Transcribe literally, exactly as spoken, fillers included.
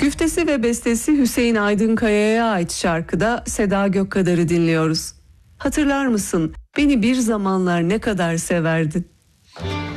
Güftesi ve bestesi Hüseyin Aydınkaya'ya ait şarkıda Seda Gökkadar'ı dinliyoruz. Hatırlar mısın, beni bir zamanlar ne kadar severdin?